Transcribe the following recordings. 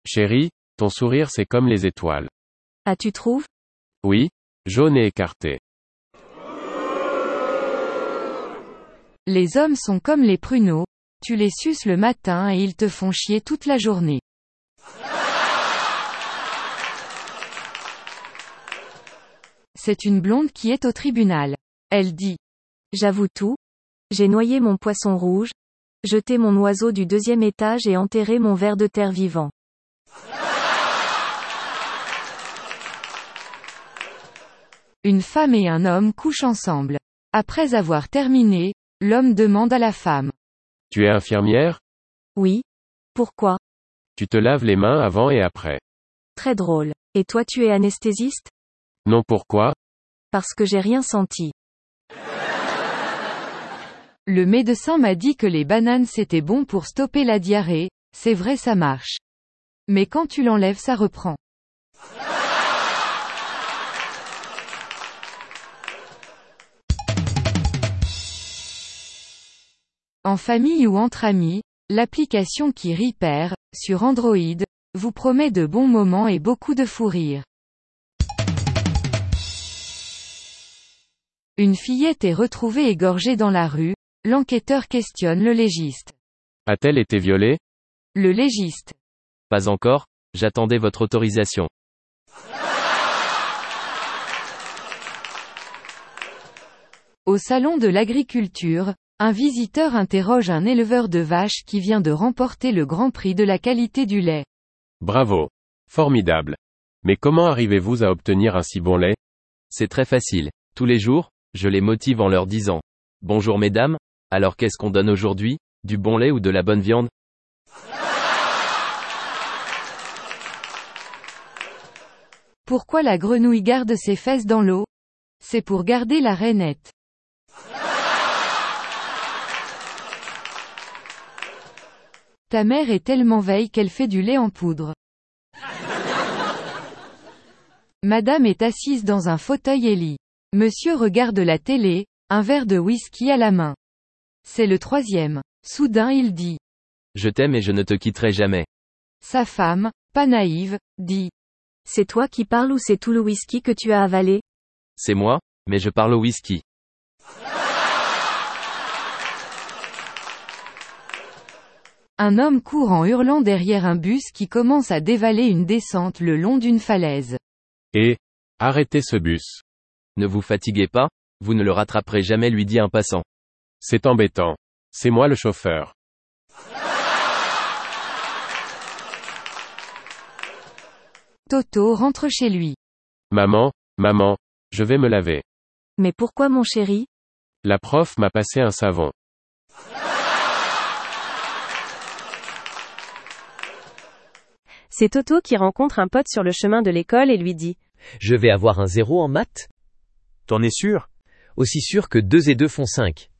Chérie, ton sourire c'est comme les étoiles. Ah, tu trouves? Oui, jaune et écarté. Les hommes sont comme les pruneaux, tu les suces le matin et ils te font chier toute la journée. C'est une blonde qui est au tribunal. Elle dit: J'avoue tout. J'ai noyé mon poisson rouge, jeté mon oiseau du 2e étage et enterré mon ver de terre vivant. Une femme et un homme couchent ensemble. Après avoir terminé, l'homme demande à la femme: Tu es infirmière? Oui. Pourquoi? Tu te laves les mains avant et après. Très drôle. Et toi tu es anesthésiste? Non, pourquoi? Parce que j'ai rien senti. Le médecin m'a dit que les bananes c'était bon pour stopper la diarrhée, c'est vrai ça marche. Mais quand tu l'enlèves ça reprend. En famille ou entre amis, l'application qui Repair, sur Android, vous promet de bons moments et beaucoup de fou rire. Une fillette est retrouvée égorgée dans la rue, l'enquêteur questionne le légiste. A-t-elle été violée? Le légiste. Pas encore, j'attendais votre autorisation. Au salon de l'agriculture, un visiteur interroge un éleveur de vaches qui vient de remporter le Grand Prix de la qualité du lait. Bravo. Formidable. Mais comment arrivez-vous à obtenir un si bon lait? C'est très facile. Tous les jours, je les motive en leur disant: Bonjour mesdames, alors qu'est-ce qu'on donne aujourd'hui? Du bon lait ou de la bonne viande? Pourquoi la grenouille garde ses fesses dans l'eau? C'est pour garder la rainette. Ta mère est tellement veille qu'elle fait du lait en poudre. Madame est assise dans un fauteuil et lit. Monsieur regarde la télé, un verre de whisky à la main. C'est le 3e. Soudain il dit: Je t'aime et je ne te quitterai jamais. Sa femme, pas naïve, dit: C'est toi qui parles ou c'est tout le whisky que tu as avalé? C'est moi, mais je parle au whisky. Un homme court en hurlant derrière un bus qui commence à dévaler une descente le long d'une falaise. Et, arrêtez ce bus. Ne vous fatiguez pas, vous ne le rattraperez jamais, lui dit un passant. C'est embêtant. C'est moi le chauffeur. Toto rentre chez lui. Maman, je vais me laver. Mais pourquoi mon chéri? La prof m'a passé un savon. C'est Toto qui rencontre un pote sur le chemin de l'école et lui dit: Je vais avoir un 0 en maths? T'en es sûr? Aussi sûr que 2 et 2 font 5.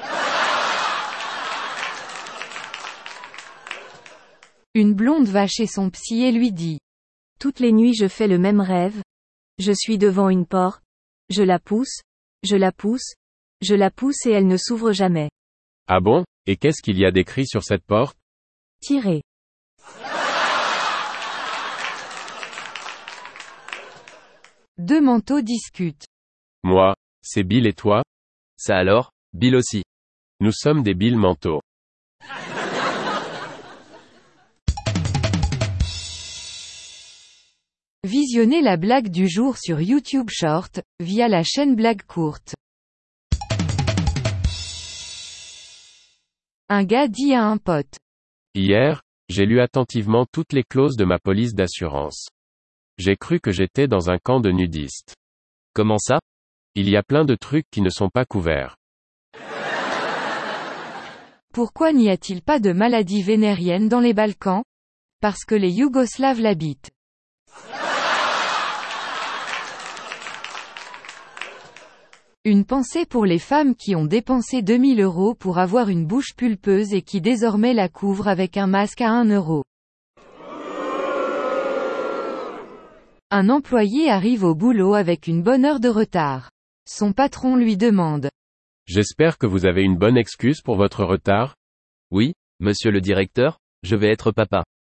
Une blonde va chez son psy et lui dit: Toutes les nuits je fais le même rêve. Je suis devant une porte. Je la pousse. Je la pousse. Je la pousse et elle ne s'ouvre jamais. Ah bon? Et qu'est-ce qu'il y a d'écrit sur cette porte? Tirez. Deux manteaux discutent. Moi, c'est Bill et toi? Ça alors, Bill aussi. Nous sommes des Bill manteaux. Visionnez la blague du jour sur YouTube Short, via la chaîne Blague Courte. Un gars dit à un pote: Hier, j'ai lu attentivement toutes les clauses de ma police d'assurance. J'ai cru que j'étais dans un camp de nudistes. Comment ça? Il y a plein de trucs qui ne sont pas couverts. Pourquoi n'y a-t-il pas de maladie vénérienne dans les Balkans? Parce que les Yougoslaves l'habitent. Une pensée pour les femmes qui ont dépensé 2000 € pour avoir une bouche pulpeuse et qui désormais la couvrent avec un masque à 1 €. Un employé arrive au boulot avec une bonne heure de retard. Son patron lui demande: J'espère que vous avez une bonne excuse pour votre retard? Oui, monsieur le directeur, je vais être papa.